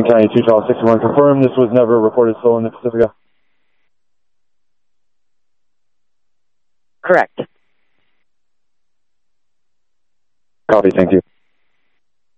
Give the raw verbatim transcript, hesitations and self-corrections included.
Kern County two twelve sixty-one, confirm this was never reported stolen in Pacifica? Correct. Copy, thank you.